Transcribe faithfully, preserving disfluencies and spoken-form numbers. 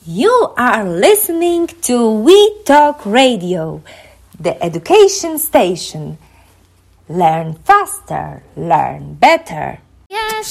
You are listening to We Talk Radio, the education station. Learn faster, learn better. Yes,